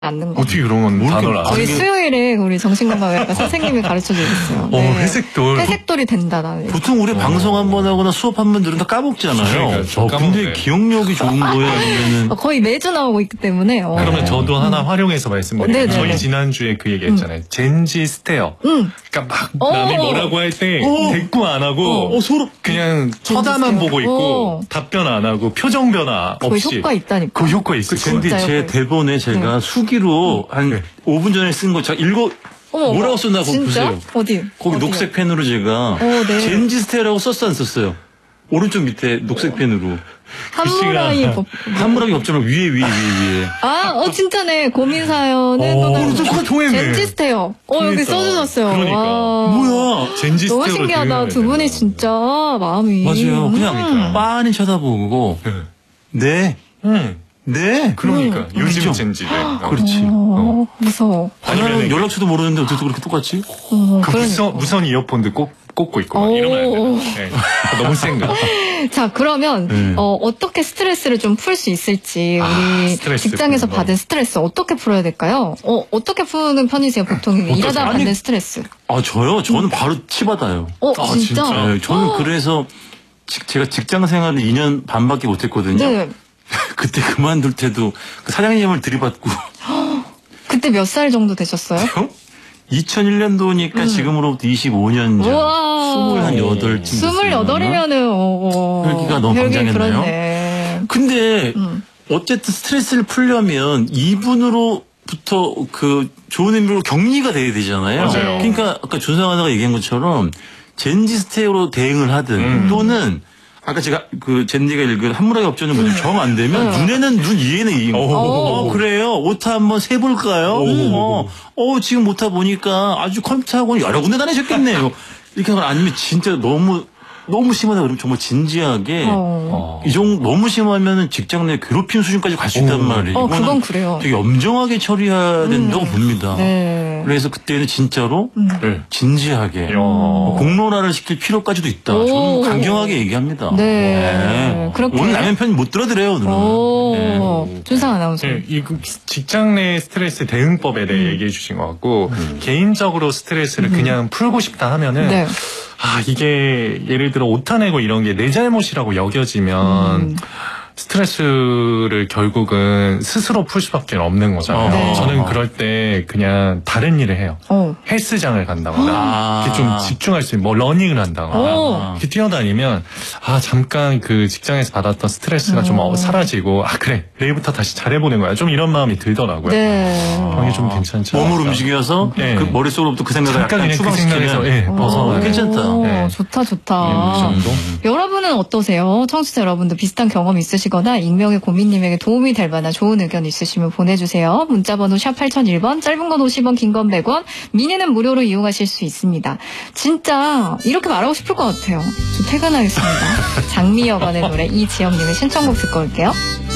않는 거. 어떻게 그런 건 단어를 안 저희 수요일에 우리 정신건강의학과 선생님이 가르쳐 주셨어요. 네. 회색돌. 회색돌이 된다. 나는. 보통 우리 방송 한 번 하거나 수업 한 번 들으면 다 까먹잖아요. 근데 기억력이 좋은 거예요? 아니면은 거의 매주 나오고 있기 때문에. 그러면 저도 하나 활용해서 말씀드릴게요. 저희 지난주에 그 얘기 했잖아요. 젠지 스테어. 그러니까 막 남이 뭐라고 할 때 대꾸 안 하고 서로 그냥 쳐다만 보고 있고 답변 안 하고 표정 변화 없이. 그 효과 있다니까. 그 효과 있어요. 근데 제 대본에 제가 수기로 한 5분 전에 쓴 거 제가 뭐라고 썼나 보세요. 어디? 거기 녹색 펜으로 제가 젠지 스테라고 썼어 안 썼어요? 오른쪽 밑에 녹색 펜으로. 한무라기 법전을 위에. 진짜네. 고민 사연에 젠지 스테어. 여기 써주셨어요. 그러니까. 뭐야? 젠지 스테어. 너무 신기하다. 두 분이 진짜 마음이. 맞아요. 그냥 빤히 쳐다보고. 네. 그러니까. 요즘 젠지네. 그렇지. 무서워. 아니면 연락처도 모르는데 어떻게 그렇게 똑같지? 무선 이어폰도 꽂고 있고 이러면 안 돼요. 너무 센가? 자, 그러면 어떻게 스트레스를 좀 풀 수 있을지 우리 직장에서 받은 스트레스 어떻게 풀어야 될까요? 어떻게 푸는 편이세요? 보통 일하다 받는 스트레스. 저요? 저는 바로 치받아요. 진짜? 네, 저는 그래서 제가 직장 생활을 2년 반밖에 못했거든요. 네. 그때 그만둘 때도 그 사장님을 들이받고. 그때 몇 살 정도 되셨어요? 2001년도니까 지금으로부터 25년 전. 28쯤. 28이면은, 혈기가 너무 굉장했나요? 근데, 어쨌든 스트레스를 풀려면 이분으로부터 좋은 의미로 격리가 돼야 되잖아요. 맞아요. 그러니까 아까 조상하다가 얘기한 것처럼 젠지 스테어로 대응을 하든 또는 아까 제가 젠디가 읽은 한무라기 업전은 뭐죠? 정 안 되면 눈에는 눈, 이에는 이. 그래요? 오타 한번 세볼까요? 지금 오타 보니까 아주 컴퓨터하고는 여러 군데 다니셨겠네요. 이렇게 하면 아니면 진짜 너무 심하다 그러면 정말 진지하게 이 정도 너무 심하면은 직장 내 괴롭힘 수준까지 갈 수 있단 말이에요. 그건 그래요. 되게 엄정하게 처리해야 된다고 봅니다. 네. 그래서 그때는 진짜로 진지하게 공론화를 시킬 필요까지도 있다. 저는 강경하게 얘기합니다. 네. 그렇게 오늘 남의 편 못 들어드려요. 오늘은. 준상 아나운서. 이 직장 내 스트레스 대응법에 대해 얘기해 주신 것 같고 개인적으로 스트레스를 그냥 풀고 싶다 하면은 이게 예를 들어 오타 내고 이런 게 내 잘못이라고 여겨지면 스트레스를 결국은 스스로 풀 수밖에 없는 거잖아요. 저는 그럴 때 그냥 다른 일을 해요. 헬스장을 간다거나 이렇게 좀 집중할 수 있는 러닝을 한다거나 이렇게 뛰어다니면 잠깐 그 직장에서 받았던 스트레스가 좀 사라지고 그래 내일부터 다시 잘해보는 거야. 좀 이런 마음이 들더라고요. 그런 게 좀 괜찮죠. 몸을 움직여서 그 머릿속으로부터 그 생각을 잠깐 약간 추방시키면서 벗어나. 괜찮다. 좋다. 여러분은 어떠세요? 청취자 여러분도 비슷한 경험 있으시거나 익명의 고민님에게 도움이 될 만한 좋은 의견 있으시면 보내주세요. 문자번호 샵 8001번, 짧은 건 50원, 긴 건 100원, 미니는 무료로 이용하실 수 있습니다. 진짜 이렇게 말하고 싶을 것 같아요. 저 퇴근하겠습니다. 장미여관의 노래 이지영님의 신청곡 듣고 올게요.